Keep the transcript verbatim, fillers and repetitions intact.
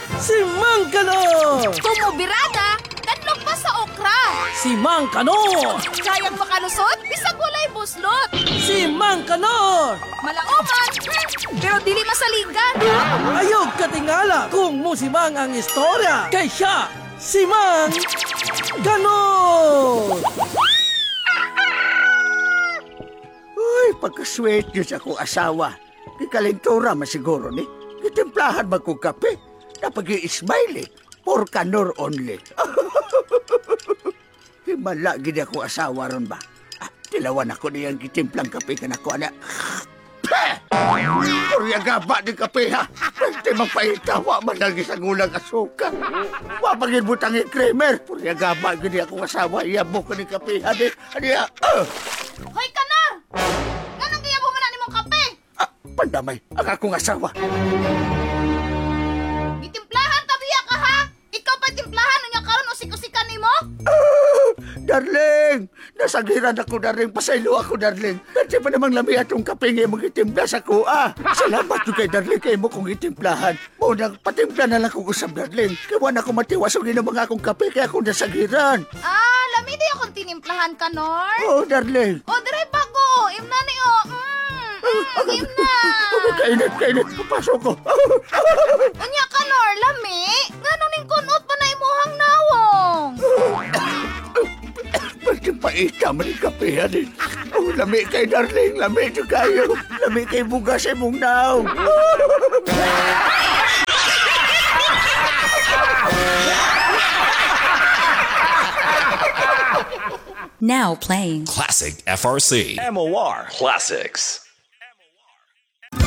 Si Mang Kanor! Kumubirada, tanlog pa sa okra. Si Mang Kanor! Kayang makalusot, bisag walay buslot. Si Mang Kanor! Malangoman, hmm, pero dili masaligan. Ayog katingala kung musimang ang istorya kay siya, si Mang Kanor! Uy, pagkasweet yun sa akong asawa. Kikalintura masiguro ni. Kitimplahan ba kong kape? Napag i-smile eh. For Kanor only. Himala gini ako asawa ron ba? Ah, tilawan ako niyang kitimplang kape ka na ko, anak. Kurya gaba ni kape ha. Pwede magpahitawa man lagi sa gulang asuka. Wapagin butang i-creamer. Kurya gaba gini ako asawa. Iyabo ko ni kape. Adi, adi ha. Uh. Hoy, Kanor! Ganong kaya bumana ni mong kape? Ah, pandamay, ang akong asawa. Gitimplahan tabiya ka ha? Ikaw pa timplahan niya karon usik-usikan nimo? Ah, darling! Nasagiran ako, darling. Pasaylo ako, darling. Kasi pa namang lami atong kape nga mong itimpla sa kuha. Salamat yung kay darling kay mo kong itimplahan. Mo nang patimpla na lang kong usap, darling. Kaya na akong matiwasong ng mga akong kape kaya akong nasagiran. Ah, lami di akong tinimplahan, Kanor. Oh, darling. O, dire bago. Imna ni o. Mm, mm, imna. Kainit, kainit. Papasok ko. Unya, Kanor, lami. Ganong ning kunot pa na imuhang nawong. Pwede pa ita man yung kape, hanin. Oh, lami kay darling. Lami ito kayo. Lami kay bugas ay mong naong. Now playing Classic F R C. M O R Classics.